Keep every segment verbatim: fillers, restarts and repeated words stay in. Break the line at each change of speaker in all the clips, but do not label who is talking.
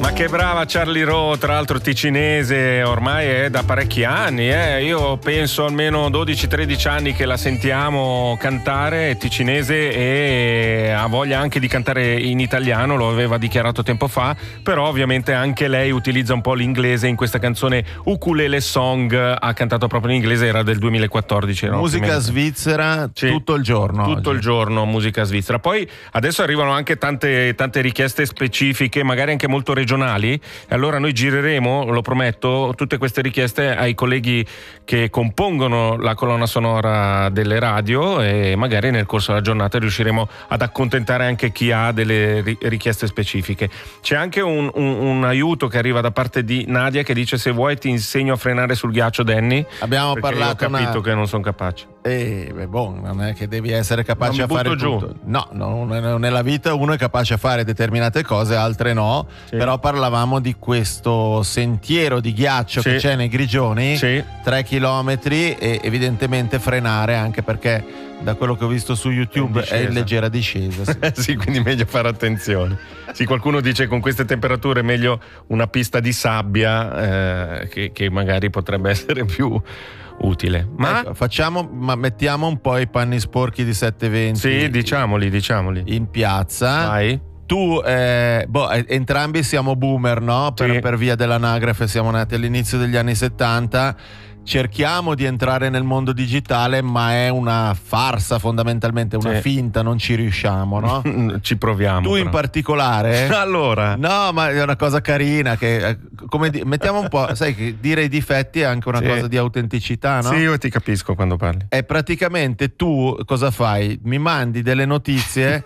Ma che brava Charlie Rowe, tra l'altro ticinese, ormai è da parecchi anni, eh. Io penso almeno dodici tredici anni che la sentiamo cantare, è ticinese e ha voglia anche di cantare in italiano, lo aveva dichiarato tempo fa, però ovviamente anche lei utilizza un po' l'inglese in questa canzone Ukulele Song, ha cantato proprio in inglese, era del duemilaquattordici. No?
Musica svizzera, sì, tutto il giorno.
Tutto
oggi.
il giorno musica svizzera. Poi adesso arrivano anche tante, tante richieste specifiche, magari anche molto regionali, e allora noi gireremo, lo prometto, tutte queste richieste ai colleghi che compongono la colonna sonora delle radio e magari nel corso della giornata riusciremo ad accontentare anche chi ha delle richieste specifiche. C'è anche un, un, un aiuto che arriva da parte di Nadia che dice: se vuoi ti insegno a frenare sul ghiaccio, Danny.
Abbiamo parlato,
io ho capito
una...
che non sono capace.
Eh, beh, boh, non è che devi essere capace a fare
giù.
tutto. No, no, nella vita uno è capace a fare determinate cose, altre no. Sì. Però parlavamo di questo sentiero di ghiaccio, sì, che c'è nei Grigioni, sì, tre chilometri, e evidentemente frenare, anche perché da quello che ho visto su YouTube è in leggera discesa. Sì.
Sì, quindi meglio fare attenzione. Sì, qualcuno dice con queste temperature è meglio una pista di sabbia, eh, che, che magari potrebbe essere più utile. Ma
ecco, facciamo, ma mettiamo un po' i panni sporchi di settecentoventi.
Sì, diciamoli, diciamoli.
In piazza.
Vai.
Tu, eh, boh, entrambi siamo boomer, no? Per, sì, per via dell'anagrafe siamo nati all'inizio degli anni settanta. Cerchiamo di entrare nel mondo digitale, ma è una farsa, fondamentalmente una, sì, finta, non ci riusciamo, no?
Ci proviamo.
Tu
però.
In particolare?
Allora.
No, ma è una cosa carina che, come di, mettiamo un po', sai che dire i difetti è anche una, sì, cosa di autenticità, no?
Sì, io ti capisco quando parli.
E praticamente tu cosa fai? Mi mandi delle notizie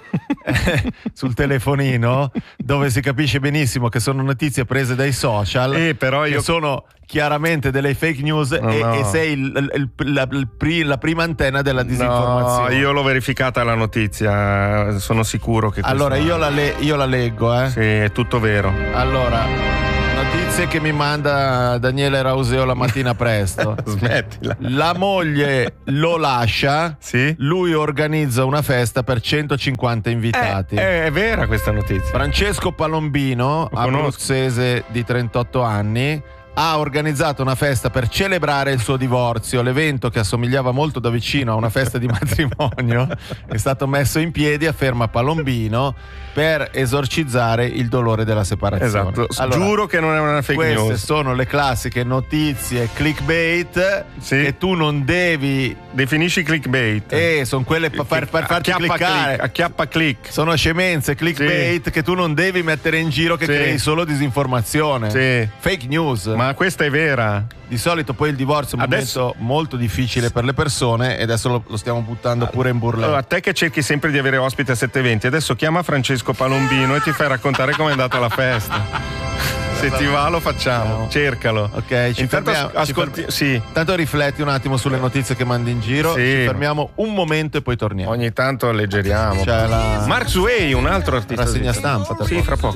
sul telefonino dove si capisce benissimo che sono notizie prese dai social,
eh, però io...
che sono chiaramente delle fake news, no, e, no. e sei il, il, la, il, la prima antenna della disinformazione.
No, io l'ho verificata la notizia, sono sicuro che
allora io la, le, io la leggo, eh.
Sì, è tutto vero.
Allora, notizie che mi manda Daniele Rauseo la mattina presto.
Smettila.
La moglie lo lascia,
sì,
lui organizza una festa per centocinquanta invitati.
Eh, è, è vera questa notizia.
Francesco Palombino, abruzzese di trentotto anni, ha organizzato una festa per celebrare il suo divorzio. L'evento, che assomigliava molto da vicino a una festa di matrimonio, è stato messo in piedi, afferma Palombino, per esorcizzare il dolore della separazione.
Esatto,
allora,
giuro che non è una fake
queste
news.
Queste sono le classiche notizie clickbait, sì, che tu non devi...
Definisci clickbait.
Eh, sono quelle per, per, per farci cliccare.
Click, acchiappa click.
Sono scemenze, clickbait, sì, che tu non devi mettere in giro, che, sì, crei solo disinformazione.
Sì.
Fake news.
Ma questa è vera.
Di solito poi il divorzio è un adesso... momento molto difficile per le persone, e adesso lo, lo stiamo buttando pure in burletta.
Allora, a te che cerchi sempre di avere ospiti a settecentoventi, adesso chiama Francesco Palombino e ti fai raccontare com'è andata la festa. Se ti va lo facciamo, no, cercalo.
Ok, ci
Intanto
fermiamo,
ascolti,
ci fer...
sì.
Tanto rifletti un attimo sulle notizie che mandi in giro,
sì,
ci fermiamo un momento e poi torniamo.
Ogni tanto alleggeriamo.
C'è la...
Mark Sway, un altro artista.
Rassegna stampa.
Sì, fra poco.